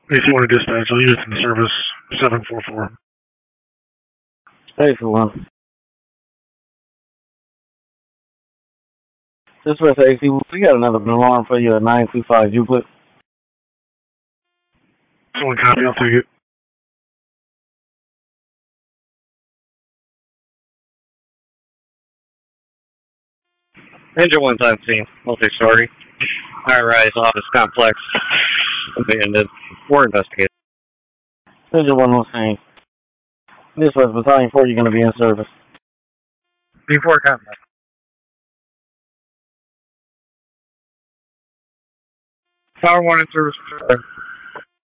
If you want to dispatch, I'll use it in service 744. Hey, for one. This was AC. We got another alarm for you at 925 Euclid. Someone copy, I'll take it. Engine 1's on scene. Multi-story. High-rise office complex. Abandoned. We're investigating. Engine 1 was saying. This was Battalion 4, you're going to be in service. Before contact. Tower 1 in service.